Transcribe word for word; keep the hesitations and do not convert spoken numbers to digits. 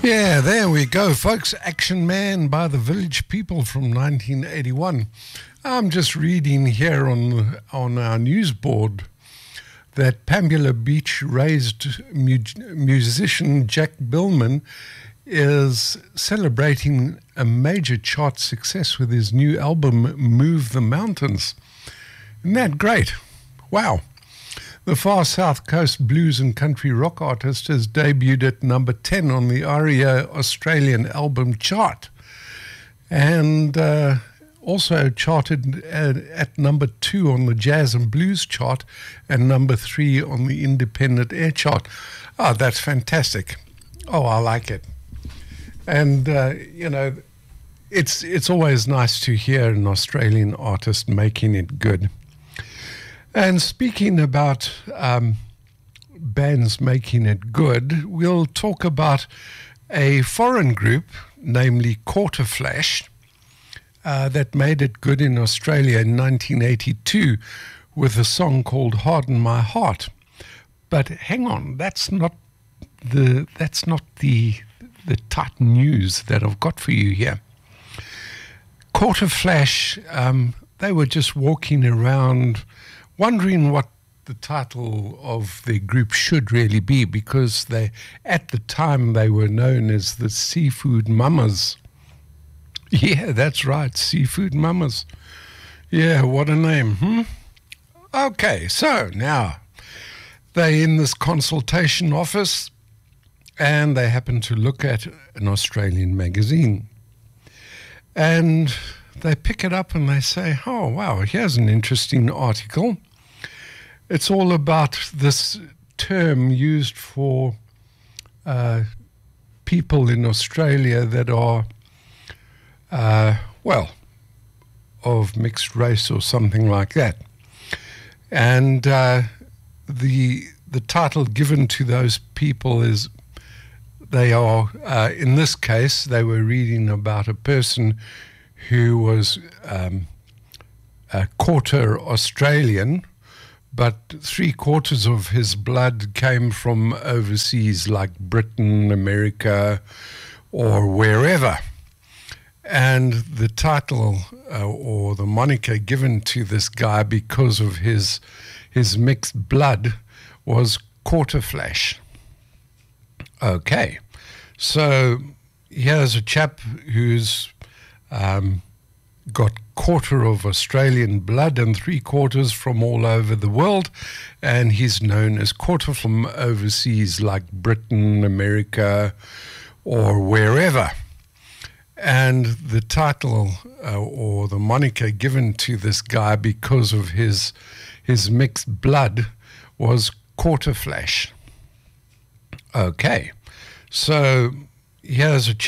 Yeah, there we go, folks. Action Man by the Village People from nineteen eighty-one. I'm just reading here on on our news board that Pambula Beach raised mu- musician Jack Billman is celebrating a major chart success with his new album, Move the Mountains. Isn't that great? Wow. The Far South Coast blues and country rock artist has debuted at number ten on the ARIA Australian album chart, and uh, also charted at, at number two on the jazz and blues chart and number three on the independent air chart. Oh, that's fantastic. Oh, I like it. And, uh, you know, it's it's always nice to hear an Australian artist making it good. And speaking about um, bands making it good, we'll talk about a foreign group, namely Quarterflash, uh, that made it good in Australia in nineteen eighty-two with a song called Harden My Heart. But hang on, that's not the that's not the the tight news that I've got for you here. Quarterflash, um, they were just walking around wondering what the title of their group should really be, because they, at the time, they were known as the Seafood Mamas. Yeah, that's right, Seafood Mamas. Yeah, what a name, hmm? Okay, so now they're in this consultation office and they happen to look at an Australian magazine. And they pick it up and they say, oh, wow, here's an interesting article. It's all about this term used for uh, people in Australia that are, uh, well, of mixed race or something like that. And uh, the the title given to those people is, they are, uh, in this case, they were reading about a person who was um, a quarter Australian, but three quarters of his blood came from overseas, like Britain, America, or wherever. And the title uh, or the moniker given to this guy because of his his mixed blood was Quarterflash. Okay, so here's a chap who's um, got quarter of Australian blood and three quarters from all over the world, and he's known as quarter from overseas, like Britain, America, or wherever. And the title uh, or the moniker given to this guy because of his his mixed blood was Quarterflash. Okay, so here's a